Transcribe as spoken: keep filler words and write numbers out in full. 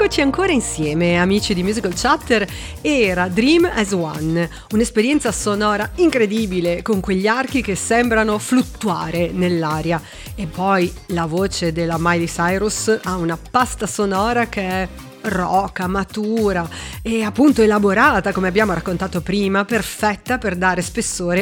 Eccoci ancora insieme, amici di Musical Chatter. Era Dream as One, un'esperienza sonora incredibile con quegli archi che sembrano fluttuare nell'aria. E poi la voce della Miley Cyrus ha una pasta sonora che è roca, matura e appunto elaborata, come abbiamo raccontato prima, perfetta per dare spessore